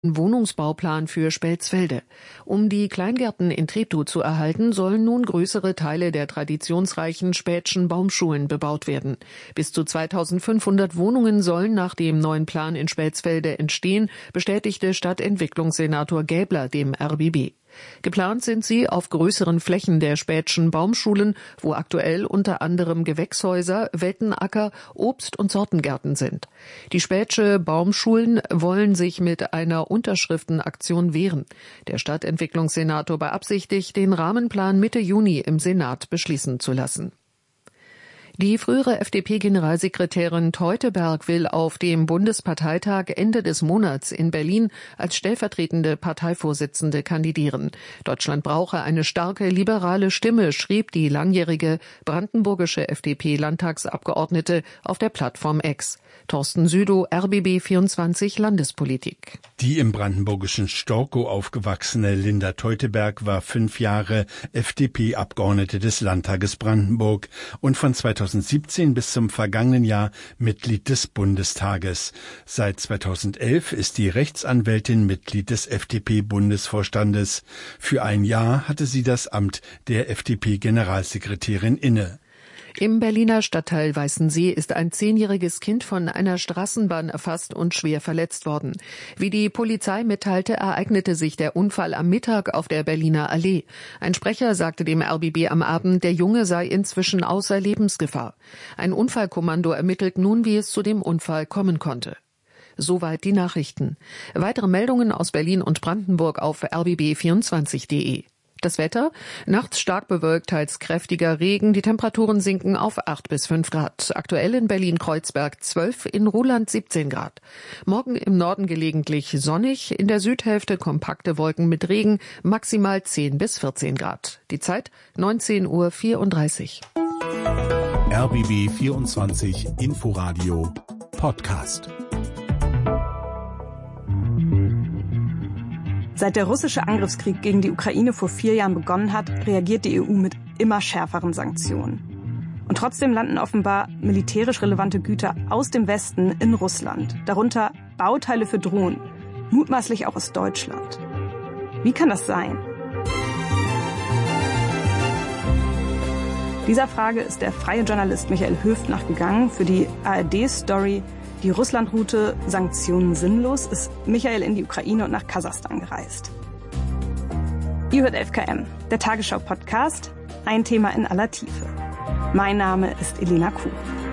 Wohnungsbauplan für Spelzfelde. Um die Kleingärten in Treptow zu erhalten, sollen nun größere Teile der traditionsreichen Späthschen Baumschulen bebaut werden. Bis zu 2500 Wohnungen sollen nach dem neuen Plan in Spelzfelde entstehen, bestätigte Stadtentwicklungssenator Gäbler dem RBB. Geplant sind sie auf größeren Flächen der Späthschen Baumschulen, wo aktuell unter anderem Gewächshäuser, Weltenacker, Obst- und Sortengärten sind. Die Späthsche Baumschulen wollen sich mit einer Unterschriftenaktion wehren. Der Stadtentwicklungssenator beabsichtigt, den Rahmenplan Mitte Juni im Senat beschließen zu lassen. Die frühere FDP-Generalsekretärin Teuteberg will auf dem Bundesparteitag Ende des Monats in Berlin als stellvertretende Parteivorsitzende kandidieren. Deutschland brauche eine starke liberale Stimme, schrieb die langjährige brandenburgische FDP-Landtagsabgeordnete auf der Plattform X. Thorsten Südow, RBB24 Landespolitik. Die im brandenburgischen Storkow aufgewachsene Linda Teuteberg war 5 Jahre FDP-Abgeordnete des Landtages Brandenburg und von 2017 bis zum vergangenen Jahr Mitglied des Bundestages. Seit 2011 ist die Rechtsanwältin Mitglied des FDP-Bundesvorstandes. Für ein Jahr hatte sie das Amt der FDP-Generalsekretärin inne. Im Berliner Stadtteil Weißensee ist ein 10-jähriges Kind von einer Straßenbahn erfasst und schwer verletzt worden. Wie die Polizei mitteilte, ereignete sich der Unfall am Mittag auf der Berliner Allee. Ein Sprecher sagte dem RBB am Abend, der Junge sei inzwischen außer Lebensgefahr. Ein Unfallkommando ermittelt nun, wie es zu dem Unfall kommen konnte. Soweit die Nachrichten. Weitere Meldungen aus Berlin und Brandenburg auf rbb24.de. Das Wetter, nachts stark bewölkt, teils kräftiger Regen, die Temperaturen sinken auf 8 bis 5 Grad. Aktuell in Berlin-Kreuzberg 12, in Ruhland 17 Grad. Morgen im Norden gelegentlich sonnig, in der Südhälfte kompakte Wolken mit Regen, maximal 10 bis 14 Grad. Die Zeit 19:34 Uhr. RBB 24 Inforadio Podcast. Seit der russische Angriffskrieg gegen die Ukraine vor 4 Jahren begonnen hat, reagiert die EU mit immer schärferen Sanktionen. Und trotzdem landen offenbar militärisch relevante Güter aus dem Westen in Russland, darunter Bauteile für Drohnen, mutmaßlich auch aus Deutschland. Wie kann das sein? Dieser Frage ist der freie Journalist Michael Höft nachgegangen. Für die ARD-Story Die Russland-Route Sanktionen sinnlos ist Michael in die Ukraine und nach Kasachstan gereist. Ihr hört 11KM, der Tagesschau-Podcast, ein Thema in aller Tiefe. Mein Name ist Elena Kuh.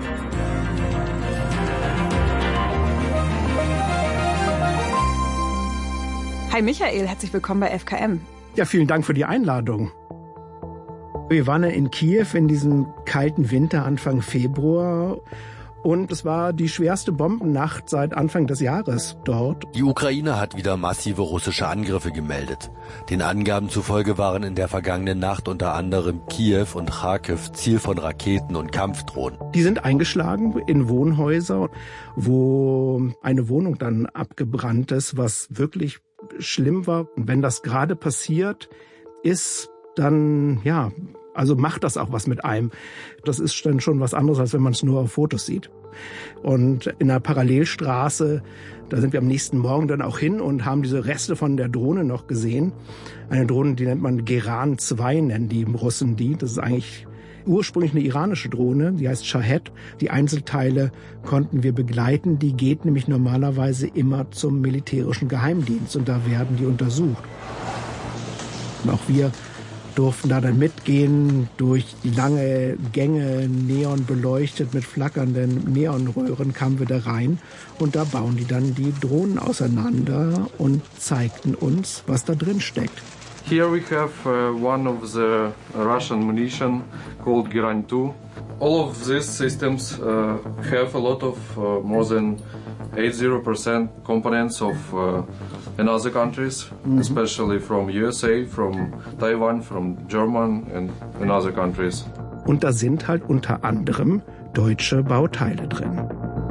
Hi Michael, herzlich willkommen bei 11KM. Ja, vielen Dank für die Einladung. Wir waren in Kiew in diesem kalten Winter Anfang Februar. Und es war die schwerste Bombennacht seit Anfang des Jahres dort. Die Ukraine hat wieder massive russische Angriffe gemeldet. Den Angaben zufolge waren in der vergangenen Nacht unter anderem Kiew und Charkiw Ziel von Raketen und Kampfdrohnen. Die sind eingeschlagen in Wohnhäuser, wo eine Wohnung dann abgebrannt ist, was wirklich schlimm war. Und wenn das gerade passiert ist, dann, also macht das auch was mit einem. Das ist dann schon was anderes, als wenn man es nur auf Fotos sieht. Und in einer Parallelstraße, da sind wir am nächsten Morgen dann auch hin und haben diese Reste von der Drohne noch gesehen. Eine Drohne, die nennt man Geran 2, nennen die Russen die. Das ist eigentlich ursprünglich eine iranische Drohne, die heißt Shahed. Die Einzelteile konnten wir begleiten. Die geht nämlich normalerweise immer zum militärischen Geheimdienst und da werden die untersucht. Und auch wir durften da dann mitgehen durch die lange Gänge, neon beleuchtet mit flackernden Neonröhren kamen wir da rein und da bauen die dann die Drohnen auseinander und zeigten uns, was da drin steckt. Here we have one of the Russian munition called Geran 2. All of these systems have a lot of more than 80% components of in other countries, especially from USA, from Taiwan, from Germany and in other countries. Und da sind halt unter anderem deutsche Bauteile drin.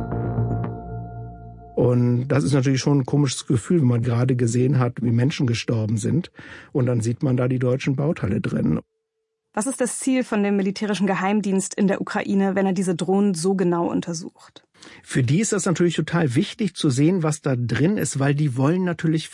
Und das ist natürlich schon ein komisches Gefühl, wenn man gerade gesehen hat, wie Menschen gestorben sind. Und dann sieht man da die deutschen Bauteile drin. Was ist das Ziel von dem militärischen Geheimdienst in der Ukraine, wenn er diese Drohnen so genau untersucht? Für die ist das natürlich total wichtig zu sehen, was da drin ist, weil die wollen natürlich